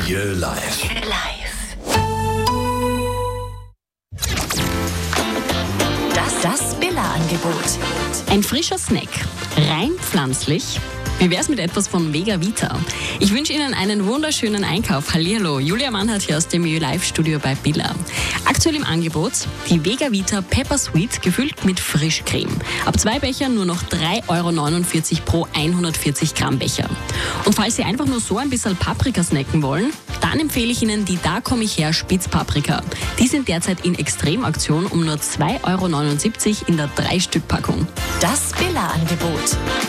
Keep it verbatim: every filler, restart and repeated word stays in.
Milieu Live. Das, das Billa-Angebot. Ein frischer Snack, rein pflanzlich. Wie wär's mit etwas von Vega Vita? Ich wünsche Ihnen einen wunderschönen Einkauf. Hallihallo, Julia Mannhardt hier aus dem Milieu Live Studio bei Billa. Aktuell im Angebot die Vega Vita Pepper Sweet gefüllt mit Frischcreme. Ab zwei Bechern nur noch drei Euro neunundvierzig pro hundertvierzig Gramm Becher. Und falls Sie einfach nur so ein bisschen Paprika snacken wollen, dann empfehle ich Ihnen die Da komm ich her Spitzpaprika. Die sind derzeit in Extremaktion um nur zwei Euro neunundsiebzig in der drei Stück Packung. Das Billa-Angebot.